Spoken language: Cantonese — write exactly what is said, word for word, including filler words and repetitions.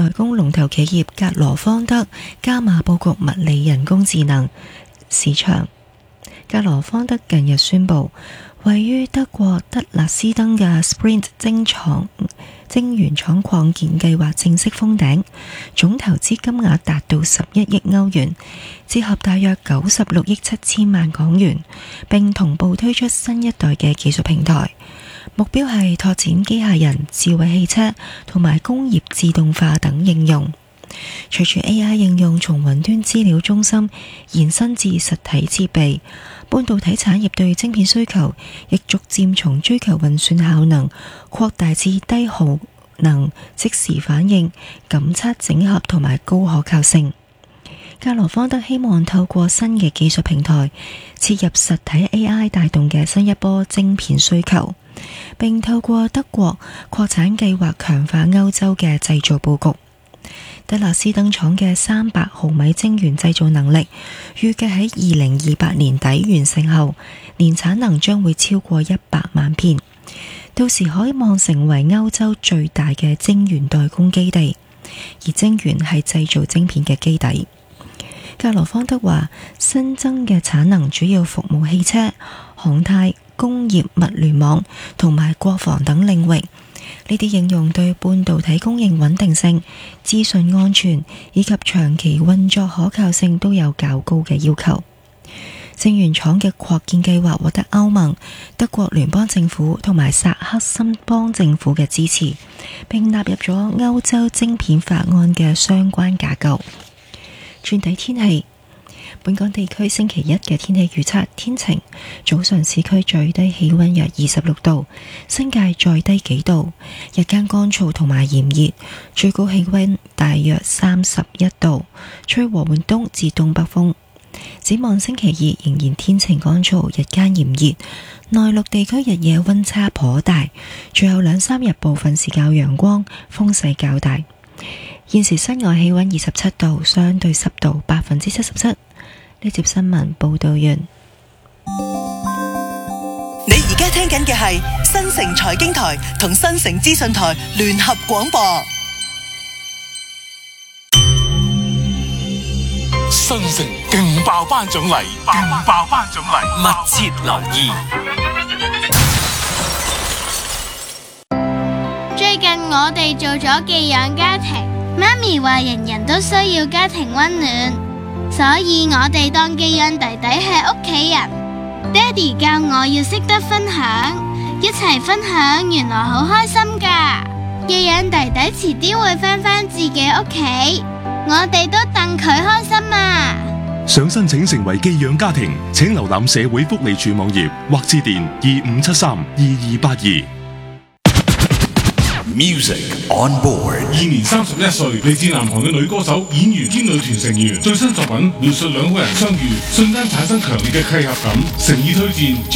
代工龍頭企業格羅方德加碼佈局物理人工智能市場。格羅方德近日宣布，位於德國德勒斯登嘅 Sprint 晶廠晶圓廠擴建計劃正式封頂，總投資金額達到十一億歐元，折合大約九十六億七千萬港元，並同步推出新一代嘅技術平台，目標係拓展機械人、智慧汽車同埋工業自動化等應用。隨住 A I 應用從雲端資料中心延伸至實體設備，半導體產業對晶片需求亦逐漸從追求運算效能擴大至低耗能、即時反應、感測整合同埋高可靠性。格羅方德希望透過新嘅技術平台切入實體 A I 帶動嘅新一波晶片需求，並透過德國擴產計劃強化歐洲嘅製造佈局。德勒斯登廠嘅三百毫米晶圓製造能力，預計喺二零二八年底完成後，年產能將會超過一百萬片，到時可望成為歐洲最大嘅晶圓代工基地，而晶圓係製造晶片嘅基底。格羅方德話，新增嘅產能主要服務汽車、航太、工業物聯網同埋國防等領域。呢啲應用對半導體供應穩定性、資訊安全以及長期運作可靠性都有較高嘅要求。晶圓廠嘅擴建計劃獲得歐盟、德國聯邦政府同埋薩克森邦政府嘅支持，並納入咗歐洲晶片法案嘅相關架構。轉睇天氣，本港地區星期一嘅天氣預測：天晴，早上市區最低氣溫約二十六度，新界再低幾度，日間乾燥同埋炎熱，最高氣溫大約三十一度，吹和緩東至東北風。展望星期二仍然天晴乾燥，日間炎熱，內陸地區日夜溫差頗大，最後兩三日部分時較陽光，風勢較大。現時室外氣溫二十七度，相對濕度百分之七十七。呢節新聞報道完。 你而家聽緊嘅係新城財經台同新城資訊台聯合廣播。 新城勁爆頒獎禮，勁爆頒獎禮，密切留意。 最近我哋做咗寄養家庭，媽咪話人人都需要家庭溫暖，所以我哋當寄養弟弟係屋企人。爹哋教我要識得分享，一齊分享原來好開心㗎。寄養弟弟遲啲會返返自己屋企，我哋都戥佢開心啊！ 想申請成為寄養家庭，請瀏覽社會福利署網頁或致電二五七三二二八二。 Music on board。現年三十一歲，嚟自南韓嘅女歌手、演員兼女團成員，最新作品描述兩個人相遇，瞬間產生強烈嘅契合感，誠意推薦。